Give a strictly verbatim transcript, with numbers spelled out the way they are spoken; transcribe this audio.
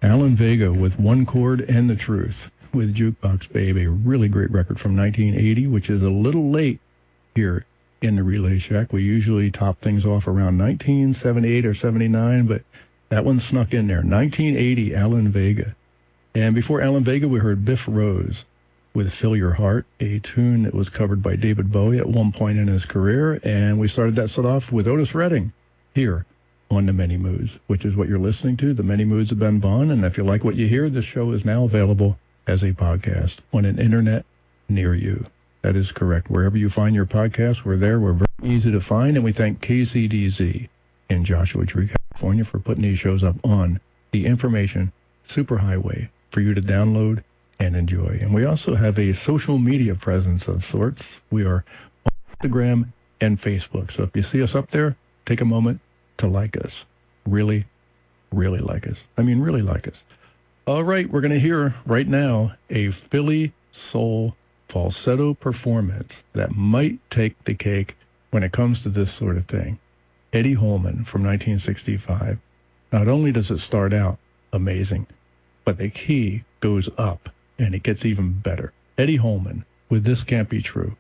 Alan Vega with One Chord and the Truth with Jukebox Babe, a really great record from nineteen eighty, which is a little late here in the Relay Shack. We usually top things off around nineteen seventy-eight or seventy-nine, but that one snuck in there. nineteen eighty, Alan Vega. And before Alan Vega, we heard Biff Rose with Fill Your Heart, a tune that was covered by David Bowie at one point in his career. And we started that set off with Otis Redding here on The Many Moods, which is what you're listening to, The Many Moods of Ben Vaughn. And if you like what you hear, this show is now available as a podcast on an internet near you. That is correct. Wherever you find your podcast, we're there. We're very easy to find. And we thank K C D Z in Joshua Tree, California for putting these shows up on the information superhighway for you to download and enjoy. And we also have a social media presence of sorts. We are on Instagram and Facebook. So if you see us up there, take a moment to like us. Really, really like us. I mean, really like us. All right, we're going to hear right now a Philly soul falsetto performance that might take the cake when it comes to this sort of thing. Eddie Holman from nineteen sixty-five. Not only does it start out amazing, but the key goes up and it gets even better. Eddie Holman with This Can't Be True.